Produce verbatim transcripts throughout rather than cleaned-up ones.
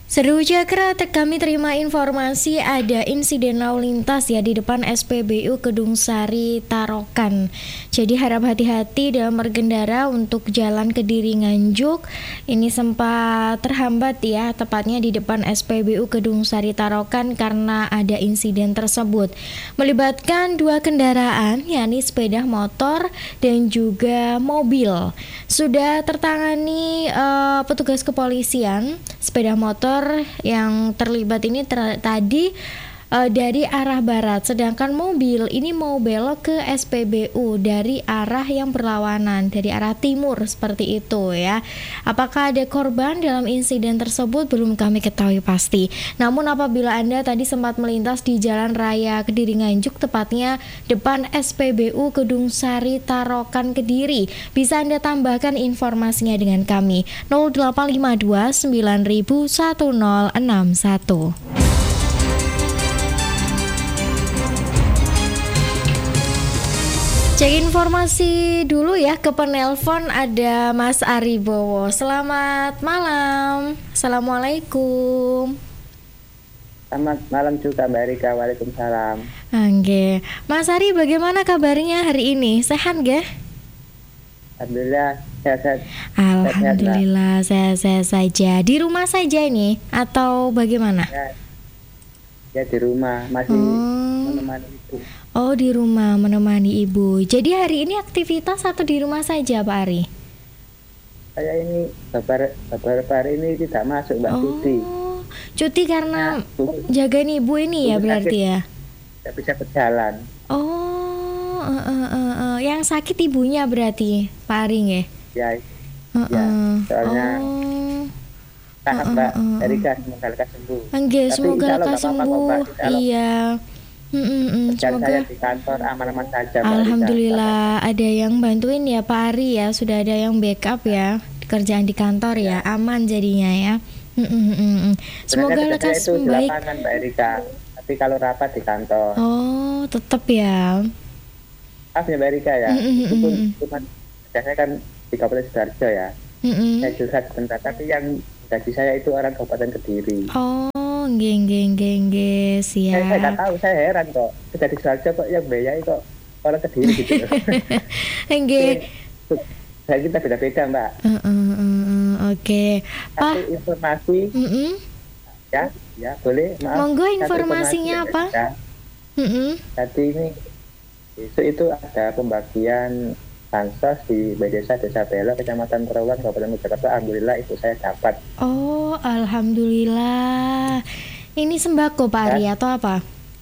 Seru Cakra, kami terima informasi ada insiden lalu lintas ya di depan S P B U Kedung Sari Tarokan. Jadi harap hati-hati dalam berkendara untuk jalan Kediri Nganjuk. Ini sempat terhambat ya, tepatnya di depan S P B U Kedung Sari Tarokan karena ada insiden tersebut. Melibatkan dua kendaraan, yakni sepeda motor dan juga mobil. Sudah tertangani uh, petugas kepolisian. Sepeda motor yang terlibat ini ter- tadi uh, dari arah barat, sedangkan mobil ini mau belok ke S P B U dari arah yang berlawanan, dari arah timur seperti itu ya. Apakah ada korban dalam insiden tersebut belum kami ketahui pasti. Namun apabila Anda tadi sempat melintas di Jalan Raya Kediri Nganjuk, tepatnya depan S P B U Kedung Sari Tarokan Kediri, bisa Anda tambahkan informasinya dengan kami nol delapan lima dua sembilan nol satu nol enam satu. Cek informasi dulu ya ke penelpon, ada Mas Aribowo. Selamat malam. Assalamualaikum. Selamat malam juga Mbak Erika. Waalaikumsalam. Oke, Mas Ari, bagaimana kabarnya hari ini? Sehat gak? Alhamdulillah sehat. Alhamdulillah sehat-sehat saja. Di rumah saja ini atau bagaimana? Ya, ya di rumah masih oh. menemani ibu. Oh, di rumah menemani ibu. Jadi hari ini aktivitas atau di rumah saja Pak Ari? Saya ini beberapa hari ini tidak masuk Mbak, oh, cuti. Cuti karena ya, jagain ibu ini ya berarti sakit, ya? Tidak bisa berjalan. Oh, uh, uh, uh, uh. Yang sakit ibunya berarti Pak Ari ya? Ya, uh, uh. ya. Soalnya oh. Tahan uh, uh, Mbak uh, Erika, semoga lekas sembuh. Enggak, semoga lekas sembuh. Iya. Mm-mm, semoga saya di kantor aman-aman saja. Alhamdulillah ada yang bantuin ya Pak Ari ya, sudah ada yang backup ya kerjaan di kantor ya, aman jadinya ya. Mm-mm. Semoga lekas membaik. Silakan Mbak Erika, tapi kalau rapat di kantor. Oh, tetap ya. Maaf ya Mbak Erika ya, itu pun cuma saya kan di Kabupaten Sidoarjo ya. Mm-mm. Saya curhat sebentar, tapi yang gaji saya itu orang Kabupaten Kediri. Oh. Geng geng geng geng siap. Saya nggak tahu, saya heran kok. Kita di Sidoarjo kok yang biayai kok orang Kediri gitu. Enggak. Saya kita beda-beda Mbak. Uh, uh, uh, uh, Oke. Okay. Pak. Informasi. Uh-uh. Ya, ya boleh. Maaf. Monggo informasinya apa? Ya. Uh-uh. Tadi ini besok itu ada pembagian bansos di Desa Desa Belo, Kecamatan Terawan, Kabupaten Mojokerto. Alhamdulillah itu saya dapat. Oh, alhamdulillah. Ini sembako Pak Ari ya, atau apa?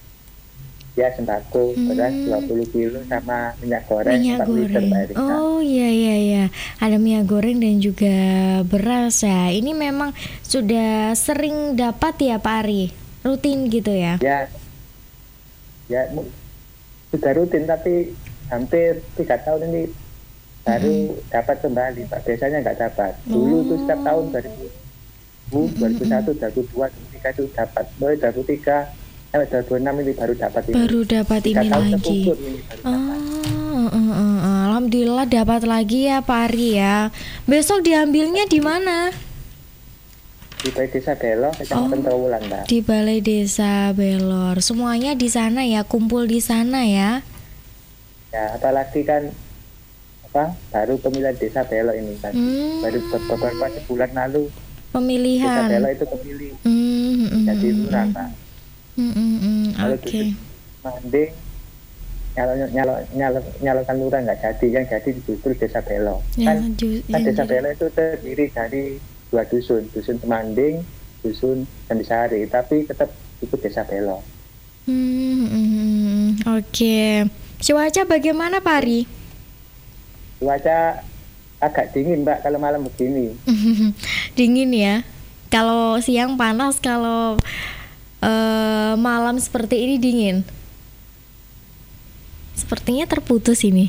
Ya, sembako, hmm. beras dua puluh kilo sama minyak goreng minyak empat liter Mbak Erika. Oh iya iya iya. Ada minyak goreng dan juga beras ya. Ini memang sudah sering dapat ya Pak Ari? Rutin gitu ya? Ya. Ya, sudah rutin tapi hampir tiga tahun ini baru mm-hmm. dapat kembali Pak. Biasanya nggak dapat. Dulu tuh oh. setiap tahun dari dua ribu satu, dua ribu dua, dua ribu tiga itu dapat. Mulai dua ribu tiga sampai dua ribu enam ini baru dapat ini. Baru dapat ini lagi. Ini oh, uh, uh, uh, alhamdulillah dapat lagi ya Pak Ari ya. Besok diambilnya di mana? Di Balai Desa Belor, Kecamatan oh, Trawulan, Mbak. Di Balai Desa Belor. Semuanya di sana ya, kumpul di sana ya. Ya, apalagi kan apa baru pemilihan Desa Belo ini kan, hmm. baru beberapa bulan lalu pemilihan Desa Belo itu kepilih hmm. jadi lurah Pak. Hmm. hmm. Oke. Okay. Manding nyalon nyalon nyalon nyalonkan lurah nggak jadi, yang jadi justru Desa Belo. Ya, kan, ju- kan Desa jadi. Belo itu terdiri dari dua dusun, dusun Temanding, dusun Candisari, tapi tetap ikut Desa Belo. Hmm. hmm. Oke. Okay. Cuaca bagaimana Pak Ari? Cuaca agak dingin Mbak kalau malam begini. Dingin ya. Kalau siang panas, kalau uh, malam seperti ini dingin. Sepertinya terputus ini.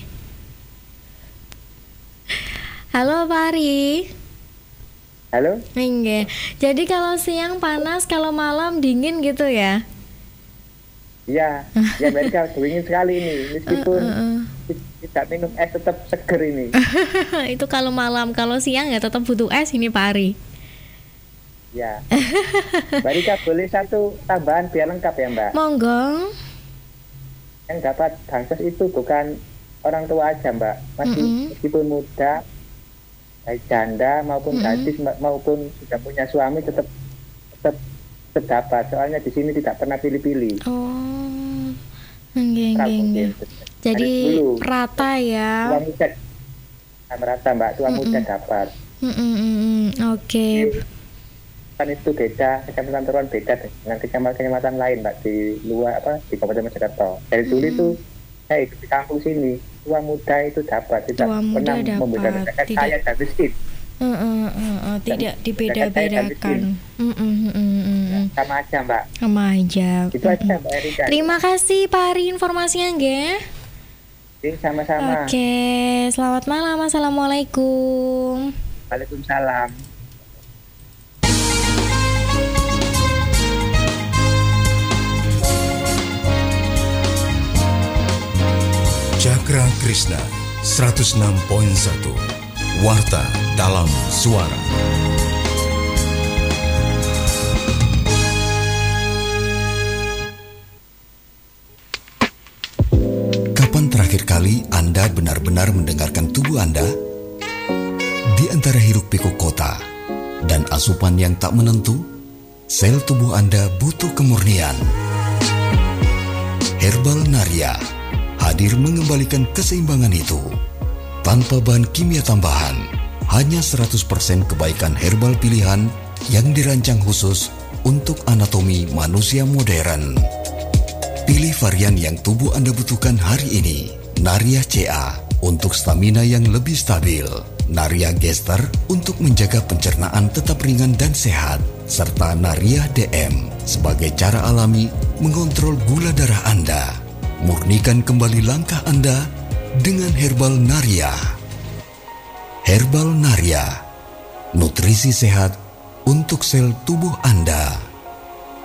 Halo Pak Ari. Halo. Enggak. Jadi kalau siang panas, kalau malam dingin gitu ya? Iya, ya mereka dingin sekali ini. Meskipun uh, uh, uh. tidak minum es tetap seger ini. Itu kalau malam, kalau siang ya tetap butuh es ini Pak Ari. Ya. Mbak Rika boleh satu tambahan biar lengkap ya Mbak. Monggo. Yang dapat bansos itu bukan orang tua aja Mbak, masih mm-hmm. meskipun muda, baik janda maupun mm-hmm. gadis maupun sudah punya suami tetap tetap terdapat. Soalnya di sini tidak pernah pilih-pilih. Oh, enggak enggak. Jadi rata ya. Tua muda, rata Mbak, tua mm-hmm. muda dapat. Mm-hmm. Oke. Okay. Kan itu beda, kecamatan Teruan beda dengan kecamatan-kecamatan lain Mbak di luar apa di Kabupaten Mojokerto. Dari dulu mm-hmm. itu saya ikut di kampung sini, tua muda itu dapat, tidak tua pernah membedakan kaya dan miskin. Uh, uh, uh, uh, tidak dibeda-bedakan. Uh, uh, uh, uh. Sama aja Mbak. Sama aja. Itu uh, aja Mbak Erika. Terima kasih Pak Ari informasinya nggih. Sama-sama. Oke, selamat malam. Assalamualaikum. Waalaikumsalam. Cakra Krishna seratus enam koma satu Warta dalam Suara. Kapan terakhir kali Anda benar-benar mendengarkan tubuh Anda? Di antara hiruk-pikuk kota dan asupan yang tak menentu, sel tubuh Anda butuh kemurnian. Herbal Naria hadir mengembalikan keseimbangan itu. Tanpa bahan kimia tambahan, hanya seratus persen kebaikan herbal pilihan yang dirancang khusus untuk anatomi manusia modern. Pilih varian yang tubuh Anda butuhkan hari ini. Naria C A untuk stamina yang lebih stabil. Naria Gester untuk menjaga pencernaan tetap ringan dan sehat. Serta Naria D M sebagai cara alami mengontrol gula darah Anda. Murnikan kembali langkah Anda dengan Herbal Naria. Herbal Naria, nutrisi sehat untuk sel tubuh Anda.